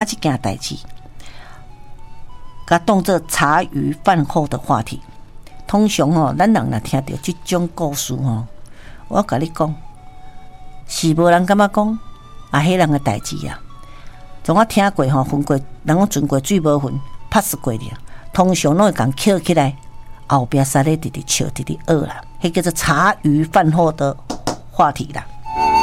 这件代志，甲当作茶余饭后的话题。通常咱人若听到这种故事我甲你讲，是无人感觉讲迄人的代志啊。从我听过分过，人讲船过水无分，拍死过了。通常拢会共捡起来，后壁塞咧直直笑，直直学啦。迄叫做茶余饭后的话题啦。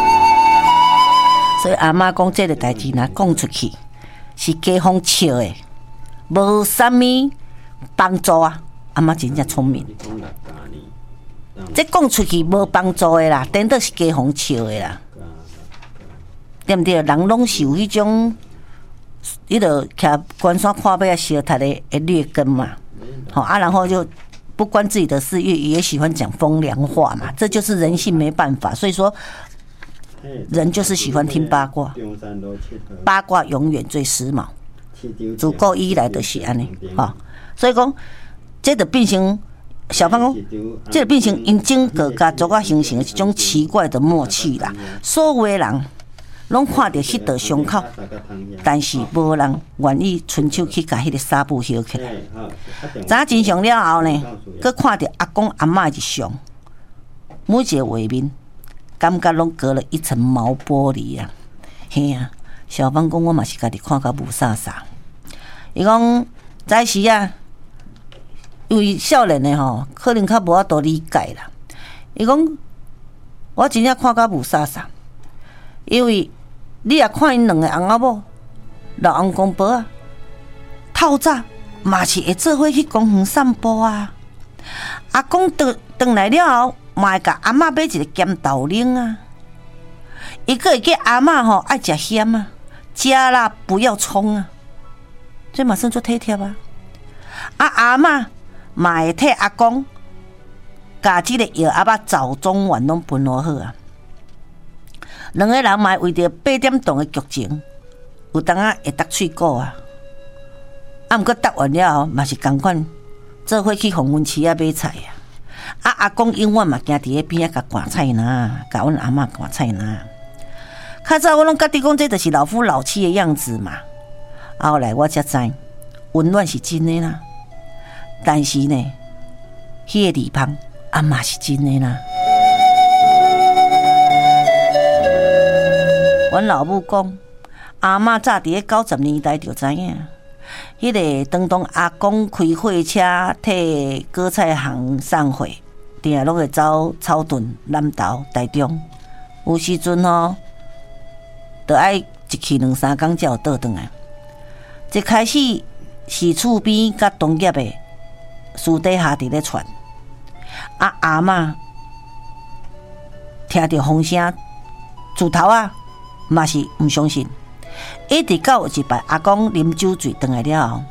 所以阿嬷讲这个代志若讲出去，是街坊笑的，无啥物帮助啊。阿嬷真正聪明，这讲出去无帮助的啦，顶多是街坊笑的啦，对不对？人拢是有迄种，你著徛关山看尾啊笑他的劣根嘛，然后就不关自己的事，也喜欢讲风凉话嘛，这就是人性，没办法。所以说，人就是喜欢听八卦，八卦永远最时髦，自古以来就是安尼所以讲。这就变成小芳讲，这就变成因整个家族啊形成一种奇怪的默契啦。所有的人拢看到迄道伤口，但是无人愿意伸手去甲迄个纱布掀起来。早真相了后呢，佮看到阿公阿嬷的相，每一个画面，感觉拢隔了一层毛玻璃啊。嘿啊，小芳讲我嘛是家己看到无啥啥。伊讲早时啊。因为少年的可能较无法度理解啦。伊讲，我真正看到无啥啥，因为你也看因两个翁仔某、老翁公婆啊，透早嘛是会做伙去公园散步啊。阿公回来了后，嘛会甲阿嬷买一个咸豆奶啊。伊个会叫阿嬷爱食咸啊，加辣不要葱啊，这嘛算做体贴啊。阿嬷。嘛会替阿公，甲即个药阿爸早中晚拢分好好啊。两个人嘛为着8点钟的剧情，有当啊会搭喙鼓啊。毋过搭完了后，嘛是共款，做伙去红温市啊买菜啊。阿公永远嘛行伫咧边仔甲赶菜篮，甲阮阿嬷赶菜篮。较早我拢觉得讲这就是老夫老妻的样子嘛。后来我才知，温暖是真的啦。但是呢，迄个地方啊嘛是真的啦。阮老母讲，阿嬷早伫咧90年代就知影，迄个当阿公开货车替果菜行送货，定拢会走草屯、南投、台中，有时阵就爱一去2、3天才有倒转来。一开始是厝边甲同业的。私底下伫咧传，阿嬷听到风声，自头嘛是毋相信，一直到有一摆阿公啉酒醉回来了后，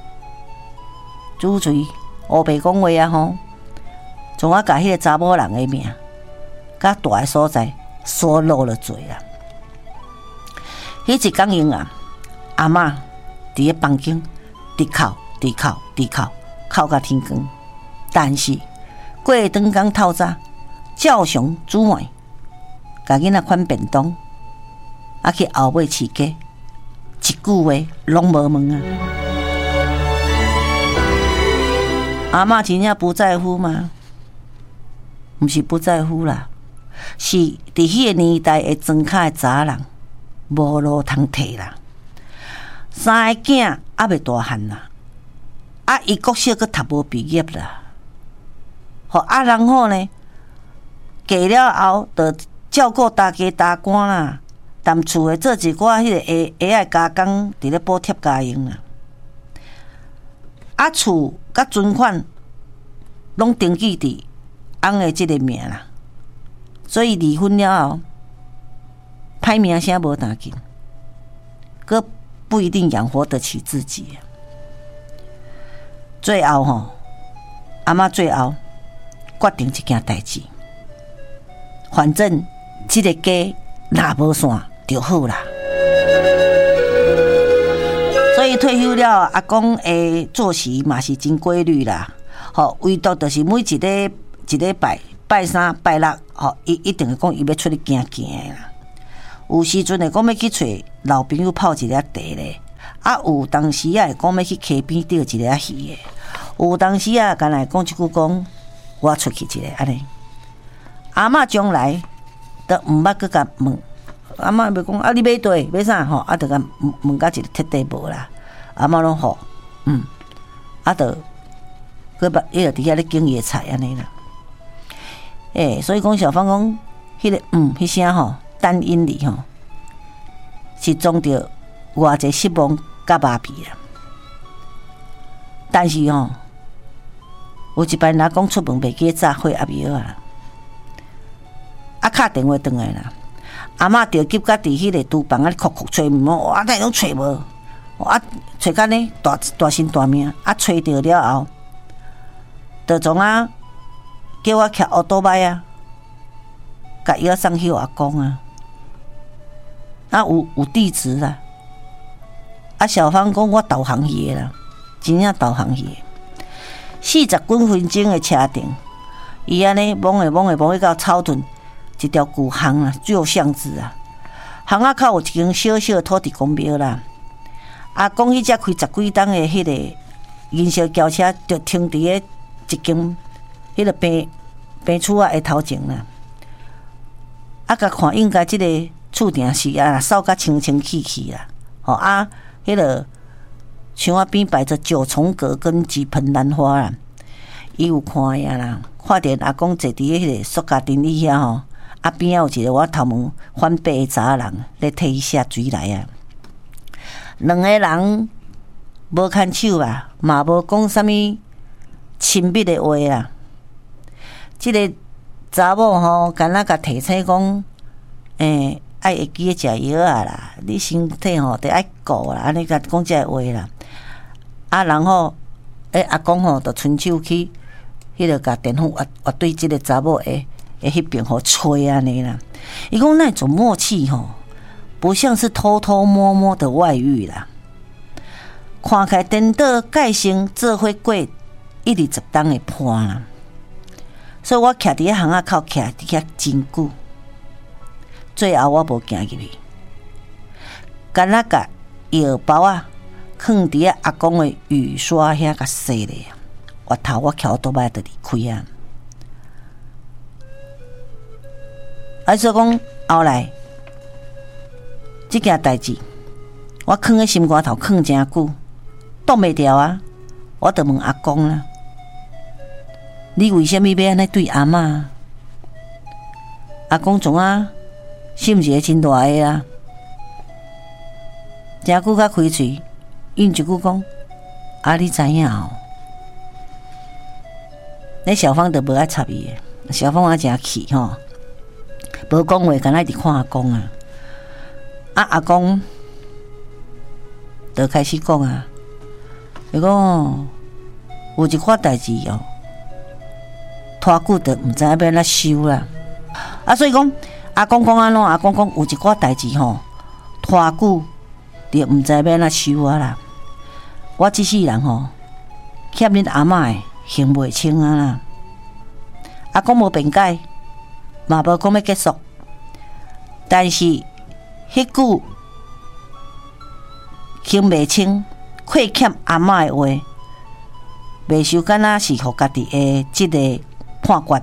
酒醉乌白讲话从我甲迄个查某人的名，甲大个所在说漏了嘴啦。迄一天用阿嬷伫咧房间直哭，哭到天光，但是过顿工透早，照常煮饭，甲囡仔款便当，去后尾饲鸡，一句话拢无问啊。阿嬷真正不在乎吗？毋是不在乎啦，是伫迄个年代的庄脚的查人，无路通摕啦。3个囝还未大汉啦。伊国小阁读无毕业啦，然后呢，嫁了后，就照顾大家大官啦，踮厝诶做一寡迄个下仔加工，伫咧补贴家用啦。厝甲存款拢登记伫翁诶即个名啦，所以离婚了后，歹名声无要紧，阁不一定养活得起自己。最后阿嬷最后决定一件代志，反正这个家若无散就好啦。所以退休了，阿公的作息嘛是真规律啦。唯独就是每一礼拜3、拜6，伊一定会讲伊要出去行行啦。有时阵会讲要去找老朋友泡一粒茶咧， 啊，有当时啊会讲要去溪边钓一个鱼的，有当时啊敢来讲一句讲，我出去一个安尼。阿嬷将来都毋捌去甲问，阿嬷要讲啊，你买对买啥吼？啊，就甲问甲一个彻底无啦。阿嬷拢好，啊，就佮捌伊就伫遐咧种野菜安尼啦。所以讲小芳讲，迄个迄声吼，单音里吼，是装着偌济失望甲麻痹啦。但是吼，有一班人讲出门袂记早火压药啊，敲电话转来啦。阿嬷着急甲伫迄个厨房啊哭哭找门，我哪拢找无，找甲呢大身大命，找着了后，就从叫我骑奥多麦甲伊送去阿公啊。有地址啦。小芳讲我导航去啦，真正导航去。40几分钟的车程，伊安尼摸去到草屯一条旧巷啊，旧巷子啊。巷仔口有一间小小的土地公庙啦。阿公迄只开10几档的迄个银色轿车，就停伫个一间迄个病厝的头前啦。甲看应该即个厝埕是扫甲清清气气啦。迄个墙仔边摆着9重阁跟几盆兰花啦。伊有看呀啦，看见阿公坐伫迄个塑胶顶里遐吼，边仔有一个我头毛反白的查人咧替伊下水来啊。两个人无牵手啊，嘛无讲啥物亲密的话啦。即个查某吼，干那甲提醒讲，爱会记食药啊啦，你身体吼得爱顾啦，安尼甲讲这话啦。然后阿公吼就伸手去，迄个甲电风对对即个查某诶迄边吼吹安尼啦。伊讲那种默契吼，不像是偷偷摸摸的外遇啦。看起来颠倒改成做伙过120档的伴啦。所以我徛伫巷仔口徛伫遐真久，最后我无行入去，干那甲药包放伫阿公的雨刷遐甲洗咧，我头我翘倒摆就离开啊。所以讲后来即件代志，我囥喺心肝头囥真久，挡袂掉啊！我就问阿公啦。你为什么要安尼对阿嬷？阿公从心一个真大个啊，真久甲开喙，应一句讲：你知影哦？那小芳就无爱插伊个，小芳真气吼，无讲话，干那直看阿公啊。阿公就开始讲啊，伊讲有一款代志哦。拖久就毋知影要安怎收啦，所以讲阿公讲安怎，阿公讲有一寡代志吼，拖久就毋知要安怎收啦。我即世人吼，欠恁阿嬷的还袂清啦。阿公无辩解，嘛无讲要结束，但是迄句还袂清，亏欠阿嬷的话，袂收敢若是互家己的即个判决，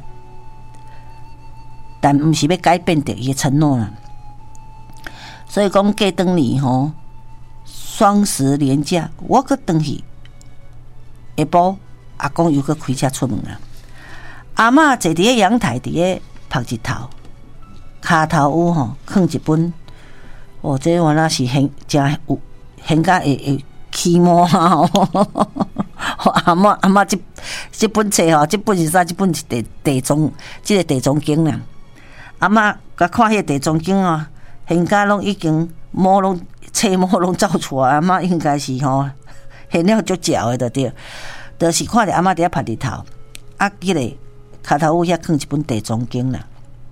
但毋是要改变着伊的承诺啦。所以讲过当年吼，双十连假，我搁转去下晡，阿公又搁开车出门啦。阿嬷坐伫咧阳台，伫咧晒日头，骹头有吼放一本，这原来是真有现甲会起毛啊！阿嬷这本册吼，这本是啥？这本是地藏，这个地藏经啦。阿嬷甲看迄个地藏经啊，现甲拢已经毛拢册毛拢走出来，阿嬷应该是吼现了足鸟的，对，就是看着阿嬷伫遐晒日头，迄个骹头有遐放一本地藏经啦。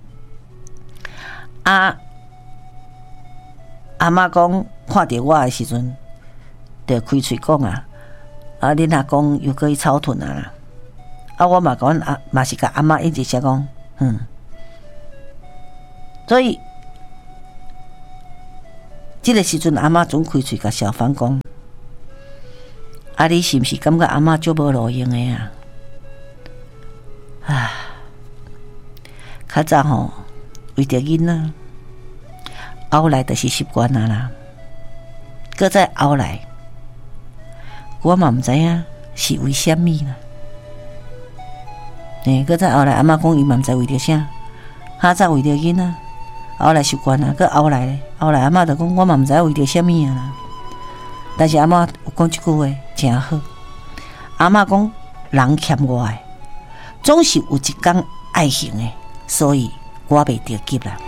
阿嬷讲看着我的时阵，就开喙讲啊。恁阿公又搁去草屯啊啦，我嘛讲嘛是甲阿嬷一直写讲，所以这个时阵阿嬷总开喙甲小芳讲， 啊，你是毋是感觉阿嬷足无路用的啊？啊，较早吼，为着囡仔，后来就是习惯啊啦。搁再后来，我嘛毋知影是为虾米啦。搁再后来，阿嬷讲伊嘛毋知为着啥，较早为着囡仔，后来习惯啊。搁后来阿嬷就讲，我嘛毋知为着虾米啊啦。但是阿嬷有讲一句话，真好。阿嬷讲，人欠我的，总是有一天爱还的，所以我袂着急啦。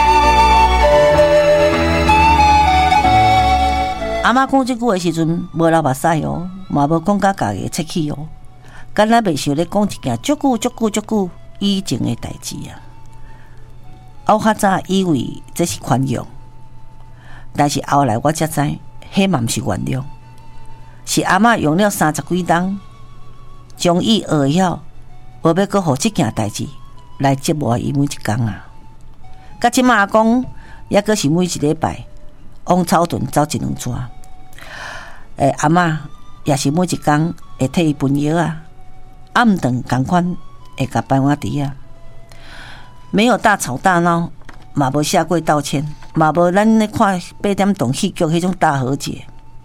阿嬷讲这句的时阵，无流目屎哦，嘛无讲甲家己切气哦，敢若袂想咧讲一件足久以前的代志啊。我较早以为这是宽容，但是后来我才知，迄嘛毋是原谅，是阿嬷用了30几冬，将伊学晓，无要搁互这件代志来折磨伊每一天啊。甲即马阿公也搁是每一礼拜往草屯走一两撮。阿嬷也是每一天会替伊分药啊，暗顿共款会甲摆碗茶啊，没有大吵大闹，嘛无下跪道歉，嘛无咱咧看8点档戏剧迄种大和解。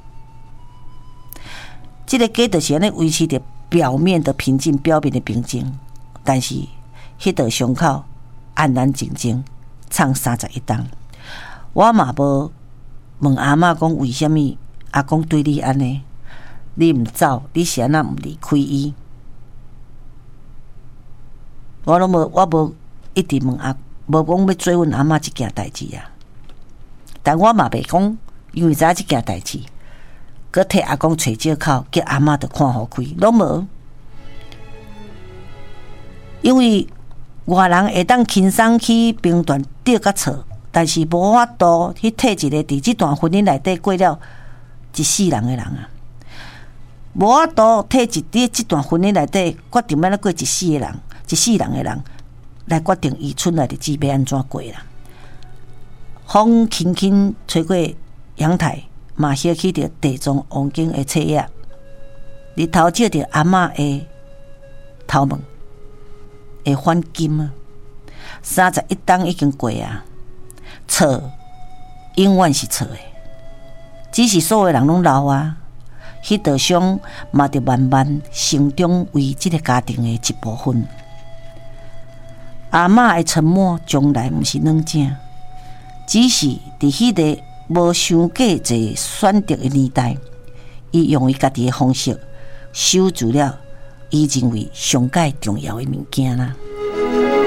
这个家就是安尼维持着表面的平静，但是迄道伤口安安静静唱31冬。我嘛无问阿嬷讲为什么阿公对你安尼，你毋走，你是安那毋离开伊？我无一直问无讲要追问阿嬷这件代志啊。但我嘛袂讲，因为知影这件代志，搁替阿公找借口，叫阿嬷着看好开，拢无。因为外人会当轻松去评断对甲错，但是无法度去替一个伫这段婚姻内底过了一世人的人啊，无法度替伫这段婚姻内底决定要过一世人的人来决定伊剩来的日子要安怎过啦。风轻轻吹过阳台，嘛掀起着地藏王经的册页，日头照着阿嬷的头毛会反金啊。31冬已经过啊，错永远是错的，只是所有人拢老啊，迄道伤嘛得慢慢成长为这个家庭的一部分。阿嬷的沉默从来毋是软正，只是伫迄个无伤过侪选择的年代，伊用伊家己的方式守住了伊认为上界重要的物件啦。